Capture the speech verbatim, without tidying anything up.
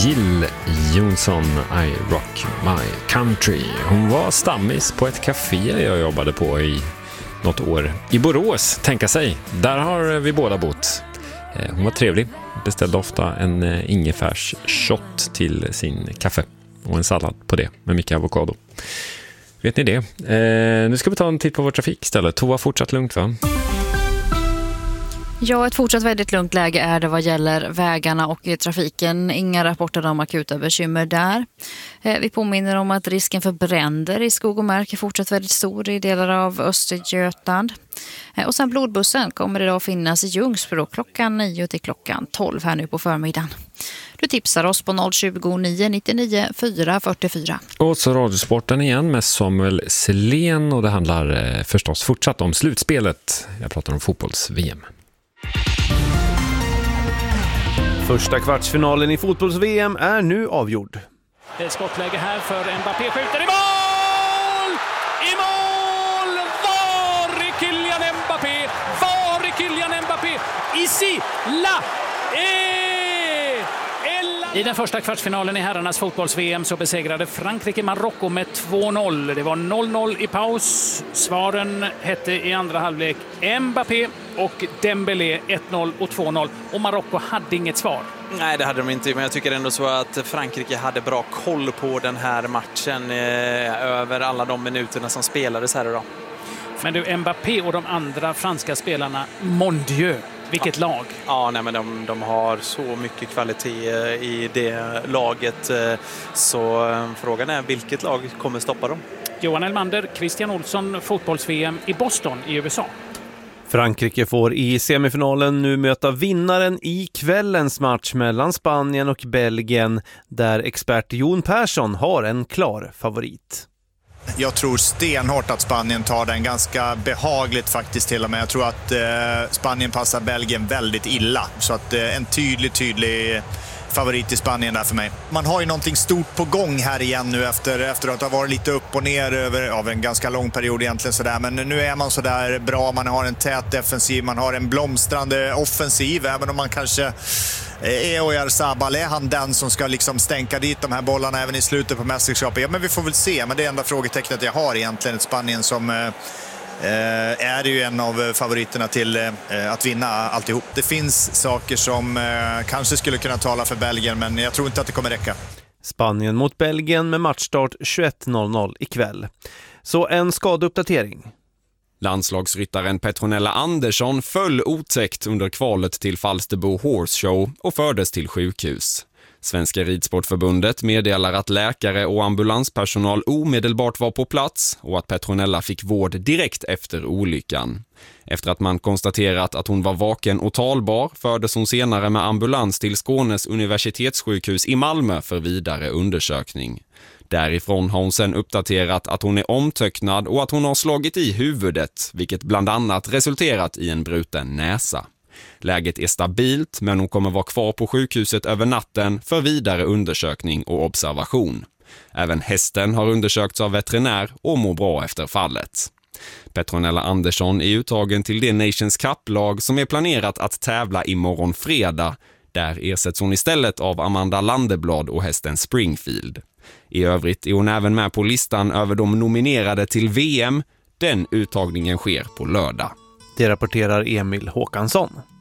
Jill Johnson, I Rock My Country. Hon var stammis på ett café jag jobbade på i något år i Borås, tänka sig. Där har vi båda bott. Hon var trevlig, beställde ofta en ingefärs shot till sin kaffe och en sallad på det med mycket avokado. Vet ni det? Eh, nu ska vi ta en titt på vår trafik istället. Tova, fortsatt lugnt, va? Ja, ett fortsatt väldigt lugnt läge är det vad gäller vägarna och trafiken. Inga rapporter om akuta bekymmer där. Vi påminner om att risken för bränder i skog och mark är fortsatt väldigt stor i delar av Östergötland. Och sen blodbussen kommer det att finnas i Ljungsbro klockan nio till klockan tolv här nu på förmiddagen. Du tipsar oss på noll tjugo, nio nittionio, fyra fyrtiofyra. Och så Radiosporten igen med Samuel Selén, och det handlar eh, förstås fortsatt om slutspelet. Jag pratar om fotbolls-V M. Första kvartsfinalen i fotbolls-V M är nu avgjord. Det är skottläge här för Mbappé, skjuter i mål! I mål! Var är Kylian Mbappé? Var är Kylian Mbappé? Ici, la, eh, ella. I den första kvartsfinalen i herrarnas fotbolls-V M så besegrade Frankrike Marocko med två noll. Det var noll noll i paus. Svaren hette i andra halvlek Mbappé och Dembélé ett noll och två noll. Och Marocko hade inget svar. Nej, det hade de inte, men jag tycker ändå så att Frankrike hade bra koll på den här matchen eh, över alla de minuterna som spelades här idag. Men du, Mbappé och de andra franska spelarna, mon Dieu, vilket ja. lag. Ja, nej, men de, de har så mycket kvalitet i det laget, så frågan är vilket lag kommer stoppa dem. Johan Elmander, Christian Olsson, fotbolls-V M i Boston i U S A. Frankrike får i semifinalen nu möta vinnaren i kvällens match mellan Spanien och Belgien, där expert Jon Persson har en klar favorit. Jag tror stenhårt att Spanien tar den, ganska behagligt faktiskt till och med. Jag tror att eh, Spanien passar Belgien väldigt illa, så att eh, en tydlig, tydlig favorit i Spanien där för mig. Man har ju någonting stort på gång här igen nu efter, efter att ha varit lite upp och ner över av en ganska lång period egentligen sådär. Men nu är man sådär bra, man har en tät defensiv, man har en blomstrande offensiv, även om man kanske är Oyarzabal, är han den som ska liksom stänka dit de här bollarna även i slutet på mästerskapet? Ja, men vi får väl se. Men det enda frågetecknet jag har egentligen ett Spanien som eh, är ju en av favoriterna till eh, att vinna alltihop. Det finns saker som eh, kanske skulle kunna tala för Belgien, men jag tror inte att det kommer räcka. Spanien mot Belgien med matchstart tjugoett noll noll ikväll. Så en skadeuppdatering. Landslagsryttaren Petronella Andersson föll otäckt under kvalet till Falsterbo Horse Show och fördes till sjukhus. Svenska ridsportförbundet meddelar att läkare och ambulanspersonal omedelbart var på plats och att Petronella fick vård direkt efter olyckan. Efter att man konstaterat att hon var vaken och talbar fördes hon senare med ambulans till Skånes universitetssjukhus i Malmö för vidare undersökning. Därifrån har hon sedan uppdaterat att hon är omtöcknad och att hon har slagit i huvudet, vilket bland annat resulterat i en bruten näsa. Läget är stabilt, men hon kommer vara kvar på sjukhuset över natten för vidare undersökning och observation. Även hästen har undersökts av veterinär och mår bra efter fallet. Petronella Andersson är uttagen till det Nations Cup-lag som är planerat att tävla imorgon fredag. Där ersätts hon istället av Amanda Landeblad och hästen Springfield. I övrigt är hon även med på listan över de nominerade till V M. Den uttagningen sker på lördag. Det rapporterar Emil Håkansson.